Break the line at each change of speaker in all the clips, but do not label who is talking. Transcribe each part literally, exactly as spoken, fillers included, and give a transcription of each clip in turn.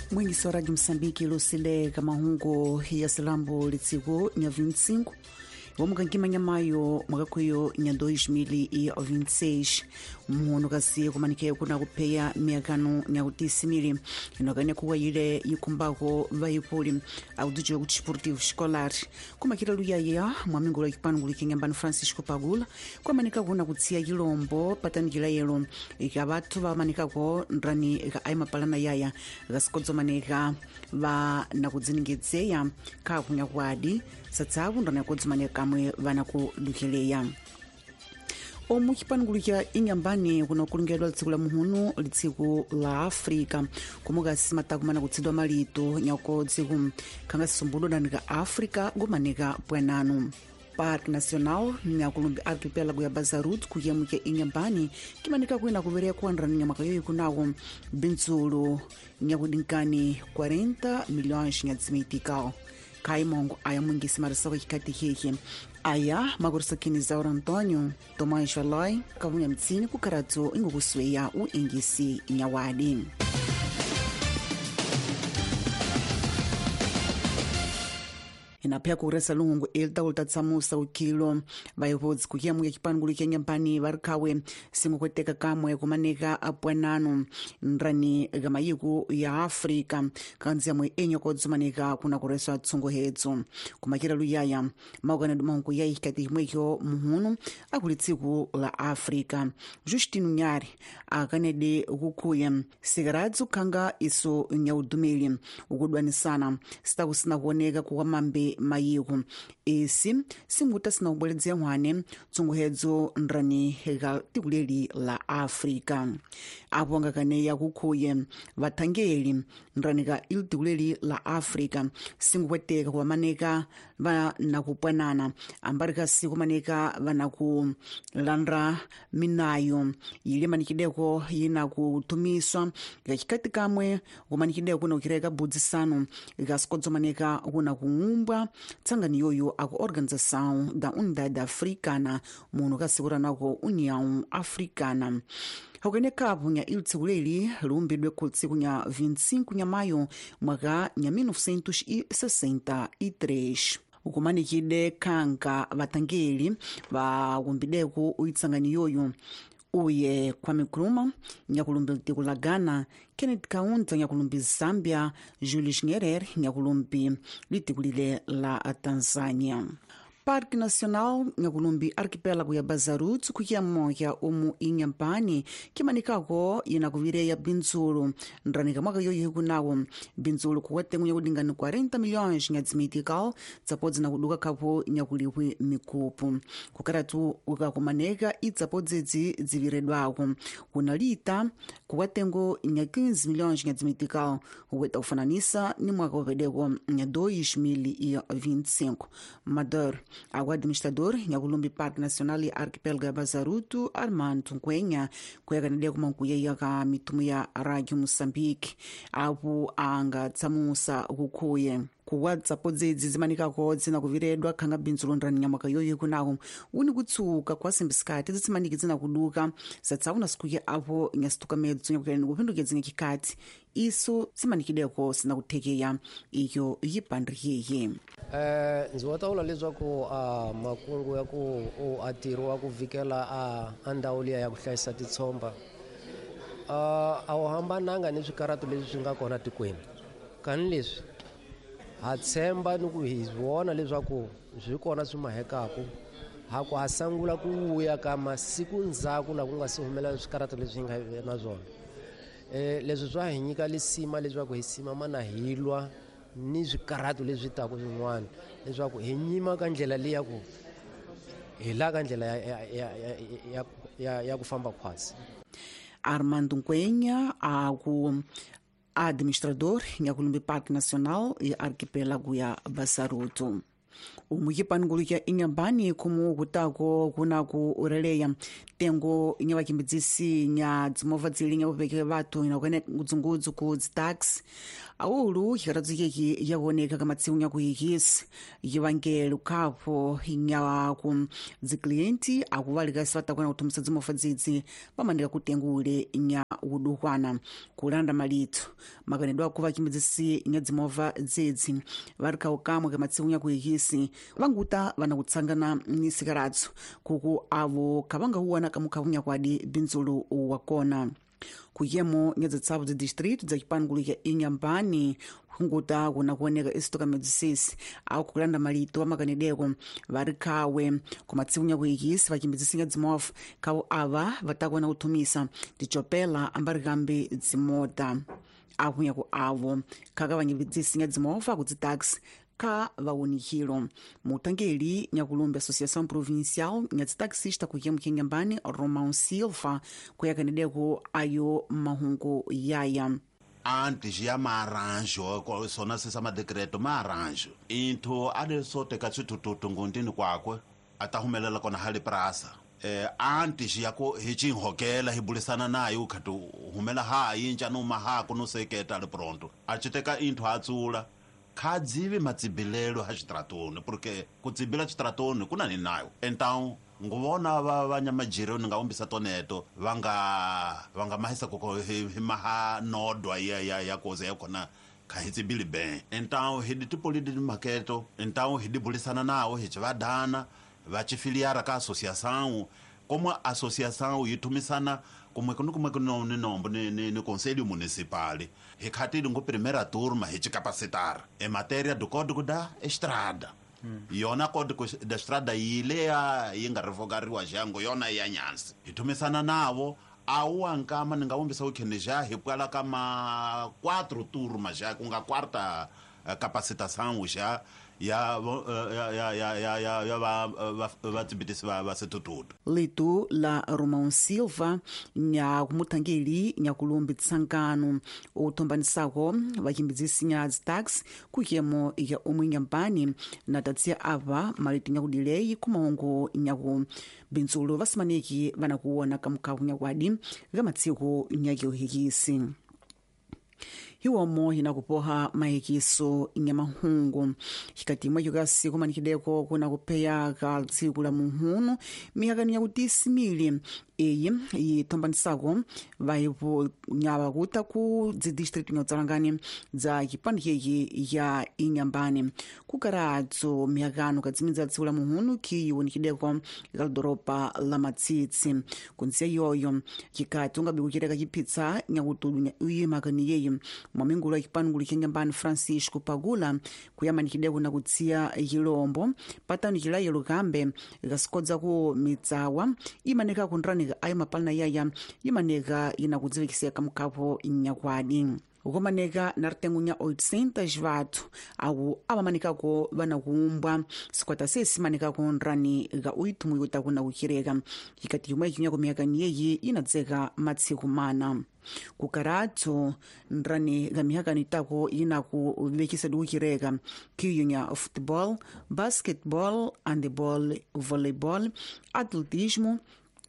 Mwingi wa Radio Msambiki Lucile Kamahungo ya Salambo Litsiko nya vinte e cinco Wamukangimanya mayo mwakakuyo nya dois mil e vinte e seis Mhono kasi kumanike kuna kupeya miakano nya utisi mili inokanya kuwa ile yukumbako vaipuli audijo kuchisportivo escolar kumakira luyaya mwamingo la kipanu kulikinyambani Francisco Pagula kwamanika kuna kutsia yilombo patanikila yelo ikabatu vamanikako ndrani ika aima palana yaya gasikodzo maneka va nakudziningedzeya kakunya kwadi satsavu ndrani yakodzimane kamwe vana kudukeleya omu kipanugulika inyambani kuna kulingedwa litsiku la muhunu litsiku la Afrika kumukasi matakumana kutsidwa malito nyako tsiku kanga sisumbudo danika Afrika gumanika pwenanu Parque Nacional nyakulumbi archipelago ya Bazarut kuyemuke inyambani kimanika kuina kuverea kuandra nyamaka yoyi kunawo binzulu nyakudinkani quarenta milhões nyadzimitikao Kaimongo aya mwingisi marisoko kikati hiki aya magurusakini Zaura Antônio Tomás Valoi kavunya mtsini kukaratu ingo kusweya u ingisi nyawadi inapia kuresa lungu elta ultatsamusa ukilo vaivodzi kuyemuya kipanugulu kenyambani varikawe singukweteka kamwe kumaneka apwananu ndrani gamayiku ya Afrika kanziyamwe enyokodzumaneka kuna kuresa tsungo hedzo kumakira luyaya maukanadu mahungu yayi kati himwekyo muhunu akulitsiku la Afrika Justino Nyari akanede ukukuya sigaradzu kanga iso nyaudumeli ukudwanisana sitakusina kuoneka kuwamambe mayiku esi singuta sina ubweledzea hwane tsungu hedzo ndrani hega tikuleli la Afrika apo ngakaneya kukhuye vatangeli ndrani ka ili tikuleli la Afrika singukweteka kuwamaneka vanakupwanana ambarika sikumaneka vanakulandra minayo yili manikideko yina kutumiswa kakikati kamwe kumanikideko kuna ukireka budzisano ikasikodzo maneka kuna kung'umbwa tsangani yoyo aku Organização da Unidade Africana muno kasikuranako União Africana haukene kapu nya ili tsikuleli lumbidwe kutsiku nya vinte e cinco nya mayo mwaka nya mil novecentos e sessenta e três ukumanikide kanka vatangeli vakumbideko uitsangani yoyo uye Kwame Nkrumah nyakulumbi litiku la Ghana Kenneth Kaunda nyakulumbi Zambia Julius Nyerere nyakulumbi litiku lile la Tanzania Parque Nacional nyakulumbi archipelago ya Bazarut kukia moja umu inyambani kimanikako yina kuvireya binzulu ndranika mwaka yoyi kunawo binzulu kuwetengu nyakudingani quarenta milhões nyadzimitikao tsapodzi na kuduka kapo nyakuliwi mikupu kukaratu ukakumaneka itsapodzedzi dziviredwako kunalita kuwetengu nya quinze milhões nyadzimitikao uweta kufananisa ni mwaka upedeko nya dois mil e vinte e cinco Mador agua administrador nyakulumbi Parque Nacional ya Arquipélago ya Bazaruto Armando Nkwenya kuyakanidea kumankuyeya ka mitumu ya Radio Moçambique apo anga tsamusa kukhuye kuwadzapodzedzi zimanikako dzina kuviredwa khanga binzulu ndrani nyamaka yoyi kunako uni kutsuka kwasimbisikati zitsimaniki dzina kuduka zatsauna sikuye apo nyasituka medzo nyakukaleni kupinduke dzinye kikati iso zimanikideko sina kuthekeya iyo yipandriyeye
Eh ndzi wataula leswaku a makungu ya ku atiro wa ku vikela a andhawu liya ya ku hlayisa titshomba a a hambananga ni swikaratu leswi swi nga kona tikweni kani leswi ha tshemba ni ku hi vona leswaku swi kona swi mahekaku ha ku hasangula ku vuya ka masiku ndzhaku la ku nga si humela swikaratu leswi nga na swona eh leswi swa hi nyika lisima leswaku hi sima mana hilwa ni swikaratu leswi taku swin'wana leswaku hi nyima ka ndlela leya ku hi la ka ndlela ya ya ya ya ya ku famba khwasi
Armando Nkwenya aku administrador nyakulumbi Parque Nacional ya Arquipélago ya Bazaruto umukipani kulukia inyambani kumu kutako kuna ku ureleya tengo nya vakimbidzisi nya dzimova dzili nya kupekera vatu inakwene kudzungudzu ku dzitaxi aulu hikaradzuikeki yakuoneka kamatsiku nya kuhikisi yivangelo kapo nya ku dziklienti akuvalika sivatakwana kuthumisa dzimova dzidzi pamandika kutengule nya udukwana kulanda malito makanedwa aku vakimbidzisi nya dzimova dzidzi varikawo kamwe kamatsiku nya kuhikisi vanguta vana kutsangana nisikaradzo kuku avo kavangahuwana kamukhavunya kwadi bindzulu wakona kuyemo nyadzatsavu dza distritu dza chipangulu cha inyambani hunguta kuna kuoneka isitoka medzisisi au kulanda malito amakanedeko varikawe kumatsiku nya kuhikisi vakimbidzisi nya dzimofa kawo ava vatakuona kuthumisa tichopela ambari kambi dzimota akunyaku avo kaka vanyimbidzisi nya dzimofa kudzitaxi ka vaunikilo mutangeli nyakulumbi associação provincial nya dzitaxista kuyemu kenyambani Romão Silva kuyakanideko ayo mahungu yaya
antes ya maarranjo sona sisa madekreto maarranjo into ade soteka tsitututu ngundini kwakwe atahumelela kona hali prasa eh, antes yako hichinhokela hibulisana nayo ukhati humela hayi njanuma ha kunuseketa ali pronto achiteka into atsula kadzivi madzibilelo ha xitratoni porque kudzibila xitratoni kuna ni nayo então nguvona va vanyamajiro ni nga umbisa toneto va nga va nga mahisa koko hi maha nodwa ya ya ya koze ya kona ka hitsibili ben então hidi tipolidi maketo então hidi bulisana nawo hichivadana va chifiliara ka associação como associação yitumisana como quando como não ni nombo ni ni conselho municipal hikati ngo primeira turma hicapacitar em matéria do código da estrada hmm. yona código da estrada ilea inga revogariwa jango yona ya nyansi hitumisana navo au ankama ninga umbisa ukheneja hipwala kama quatro turmas já kunga quarta uh, capacitação já ya ya ya ya ya ya ya va va tibitisi va va setutudo
litu la Romão Silva nya kumutangeli nya kulumbi tsangano utombanisako vakimbidzisi nya dzitaxi kuyemo ya umwe nyambani na tatsia ava maliti nya kudileyi kumahungu nya ku bindzulu vasimaneki vana kuona kamukhavu nya kwadi kamatsiku nya yohikisi hiwomo hina kupoha mahikiso inyamahungu hikati mwa yukasi kumanikideko kuna kupeya ka tsiku la muhunu mihakani ya kutisimili eyi yitombanisako vaipo nyava kuta ku dzidistritu nya udzalangani dza kipandikeki ya inyambani kukaradzo mihakano kadzimidza tsiku la muhunu kiyiwonikideko kalidoropa la matsitsi kunziya yoyo kikati ungabi kuchireka chipitsa nyakutulu nya uyi makani yeyi mwamingulu wa kipangulu kenyambani Francisco Pagula kuyamanikideko na kutsiya yilombo patani kilaye lukambe ikasikodza ku mitsawa imaneka kundranika ayo mapalana yaya imaneka ina kudzivikisiya kamukhavu nyakwadi ukomaneka na ritengo nya oitocentos vatu au avamanekako vana kuumbwa sikwata sesi manekako nrani ga oito muyuta kuna kuchireka ikati yumwe kinyako mihakani yeyi inadzeka matsiku mana kukaratso nrani ga mihakani tako ina kuvekisa dukireka kiyo nya football, basketball, handball, volleyball, atletismo,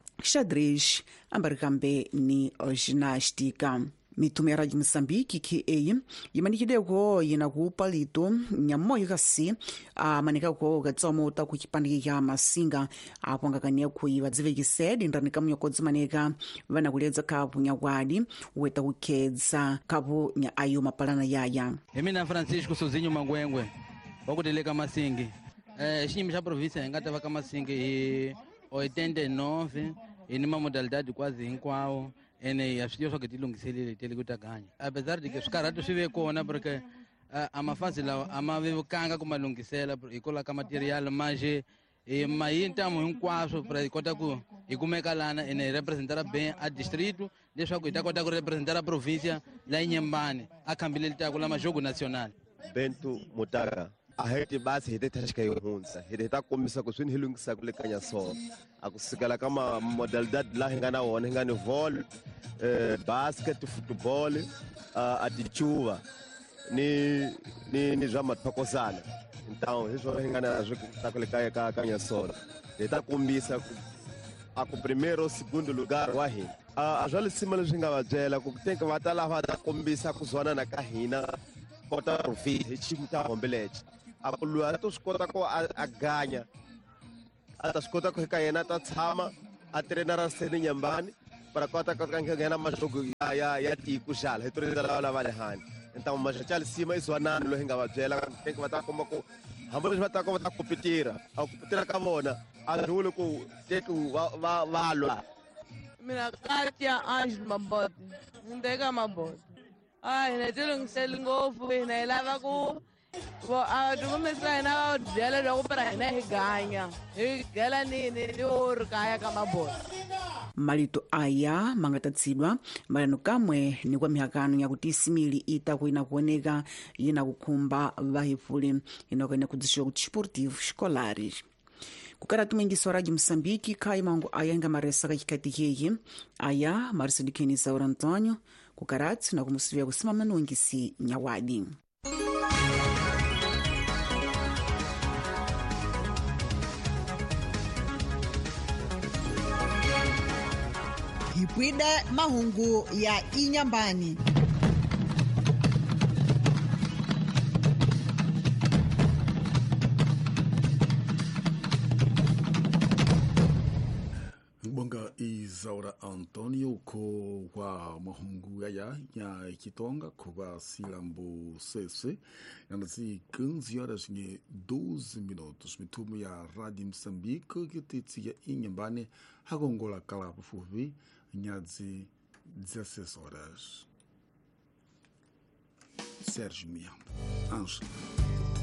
xadrez, ambarikambe ni ginástica. mitume ya Rádio Moçambique ki eyi yimanikideko yina kupalito nyamoyo kasi amanikako katsomo ta ku kipandiki kya masinga apo ngakaniya kuyi vadzivekisedi ndranika munyokodzi maneka vana kuledza kapu nyakwadi weta kukedza kapu nya ayo mapalana yaya
emina Francisco Sozinho Mangwengwe wakuteleka masingi eh xiyimo xa província hingatava ka masingi hi oitenta e nove ini ma modalidade quase hinkwawo ene as pessoas que tilungiselile telikutaganya apesar de que os caras swi ve kona porque a mafasi lawa ama ve kanga kuma lungisela ikola ka material mas e mayintamo hinkwaswo para ikota ku ikumeka lana ene representar bem a distrito leswaku ita kota ku representar a província la Inhambane a khambile litako la majogo nacional
Bento Mutaga a hete base hete tashka yonhunsa hete ta komisa ku swini hilungisa ku lekanya so akusikala kama modalidade la hingana wona hingana vol eh, basket football uh, atichuva ni ni ni zwa mathokozana Então, hi swona hi nga na swi ta ku le kaya ka ka Nyasola. Hi ta kombisa ku a ku primeiro ou segundo lugar wa hina. A jwale sima leswi nga va byela ku tenke va ta lava ta kombisa ku zwanana ka hina kota profit hi xiyimo ta hombe lexi. A ku luya a to swi kota ku a ganya a ta swi kota ku ka yena ta tshama a trenera seni Nyambani para kota ku nghena maxogo ya ya ya tiko xala hi to rindzela lava le handle. Então maxachali sima i zwanana loyi hi nga va byela tenke va ta komba ku hambi leswi va ta ku va ta kompetira a kompetira ka vona a ndluli ku teki va va va lwa.
Mina Katia Angel Mabot ndeka Mabot ai na tilungiseli ngopfu hina hi lava ku vo a tikumisa hina va byela loko pera hina hi ganya hi gela nini yo ri kaya ka Mabot.
malito aya mangatatsidwa malano kamwe ni kwa mihakano ya kuti isimili ita kuina kuoneka ina kukhumba vahifuli inokwene kudzishiwa kuti esportivo escolares. Kukaratu mwingiso wa Radio Moçambique kai mangu aya nga maresa kakikati heyi aya marisidikeni Saura Antonio kukaratu na kumusivia kusimama nuingisi Nyawadi.
Hipwide mahungu ya Inyambani.
Bonga Isaura Antonio ko kwa mahungu yaya ya Kitonga kwa Silambo Sese yanasi quinze horas e doze minutos mitumo ya Rádio Moçambique que tetsia Inhambane hagongola kala fuvi nyazi dezesseis horas. Sérgio Miando Anjo